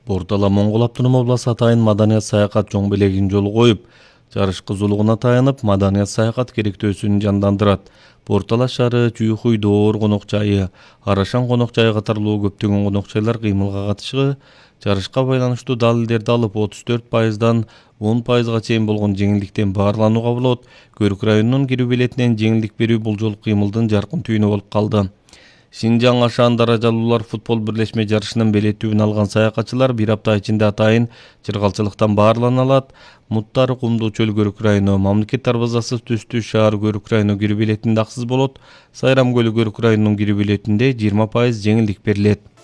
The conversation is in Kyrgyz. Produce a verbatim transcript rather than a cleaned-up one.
Бортала Моңгол Автоном обласы атайын маданият саякат жоң белегин жолу коюп, жарыш кызуулугуна таянып, маданият саякат керектөөсүн жандандырат. Бортала шаары, Чуйхуй, Доор конок жайы, Арашан конок жайы катарлуу көптөгөн конок жайлар кыймылга катышкы, жарышка байланыштуу далилдерди алып отуз төрт пайыздан он пайызга чейин болгон жеңилдиктен баарланууга болот. Көрүк районунун кирүү билетинен жеңилдик берүү бул жолу кыймылдын жаркын түйүнү болуп калды. Шинжаң Ашан даражалуулар футбол бирлешме жарышынын билеттүүнү алган саякатчылар бир апта ичинде атайын чыргалчылыктан баарлана алат. Муттар Кумду чөл көрүк району, Мамлекет дарбазасы Түстүү шаар көрүк району кирүү билетинде аксыз болот. Сайрам көлү көрүк районунун кирүү билетинде жыйырма пайыз жеңилдик берилет.